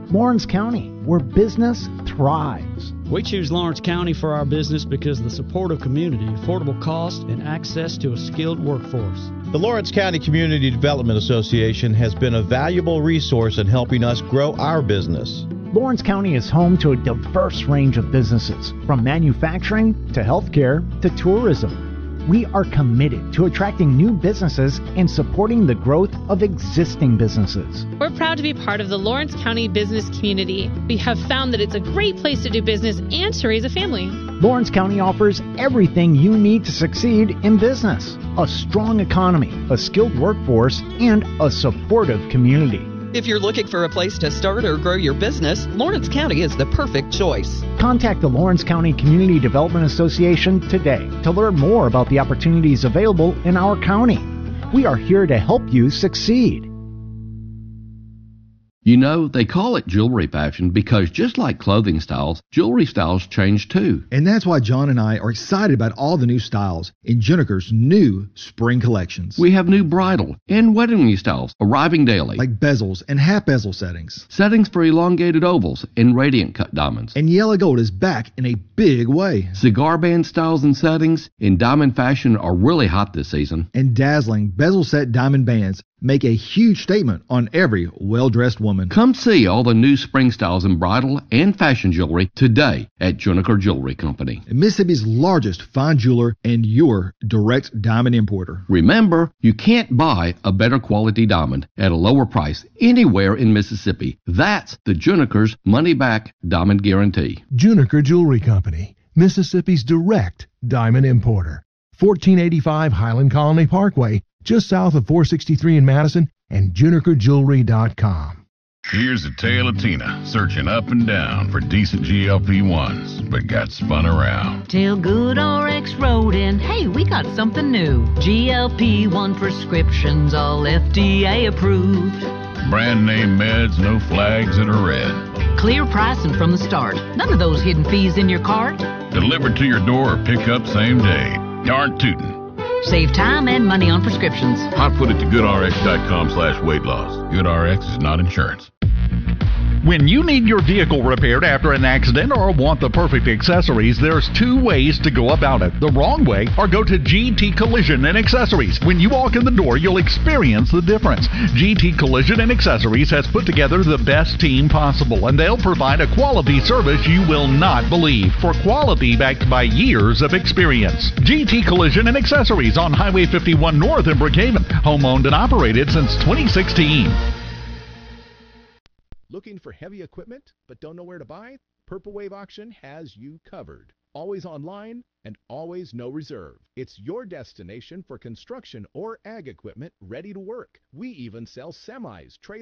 Lawrence County, where business thrives. We choose Lawrence County for our business because of the supportive community, affordable cost, and access to a skilled workforce. The Lawrence County Community Development Association has been a valuable resource in helping us grow our business. Lawrence County is home to a diverse range of businesses, from manufacturing to healthcare to tourism. We are committed to attracting new businesses and supporting the growth of existing businesses. We're proud to be part of the Lawrence County business community. We have found that it's a great place to do business and to raise a family. Lawrence County offers everything you need to succeed in business: a strong economy, a skilled workforce, and a supportive community. If you're looking for a place to start or grow your business, Lawrence County is the perfect choice. Contact the Lawrence County Community Development Association today to learn more about the opportunities available in our county. We are here to help you succeed. You know, they call it jewelry fashion because just like clothing styles, jewelry styles change too. And that's why John and I are excited about all the new styles in Juniker's new spring collections. We have new bridal and wedding ring styles arriving daily. Like bezels and half bezel settings. Settings for elongated ovals and radiant cut diamonds. And yellow gold is back in a big way. Cigar band styles and settings in diamond fashion are really hot this season. And dazzling bezel set diamond bands make a huge statement on every well-dressed woman. Come see all the new spring styles in bridal and fashion jewelry today at Juniker Jewelry Company. Mississippi's largest fine jeweler and your direct diamond importer. Remember, you can't buy a better quality diamond at a lower price anywhere in Mississippi. That's the Juniker's money-back diamond guarantee. Juniker Jewelry Company, Mississippi's direct diamond importer. 1485 Highland Colony Parkway, just south of 463 in Madison, and JunikerJewelry.com. Here's the tale of Tina, searching up and down for decent GLP-1s, but got spun around. Till Good RX wrote in, hey, we got something new. GLP-1 prescriptions, all FDA approved. Brand name meds, no flags that are red. Clear pricing from the start. None of those hidden fees in your cart. Delivered to your door or pick up same day. Darn tootin'. Save time and money on prescriptions. Hotfoot it to goodrx.com/weight loss. GoodRx is not insurance. When you need your vehicle repaired after an accident or want the perfect accessories, there's two ways to go about it. The wrong way, or go to GT Collision and Accessories. When you walk in the door, you'll experience the difference. GT Collision and Accessories has put together the best team possible, and they'll provide a quality service you will not believe, for quality backed by years of experience. GT Collision and Accessories on Highway 51 North in Brookhaven. Home owned and operated since 2016. Looking for heavy equipment but don't know where to buy? Purple Wave Auction has you covered. Always online and always no reserve. It's your destination for construction or ag equipment ready to work. We even sell semis, trailers,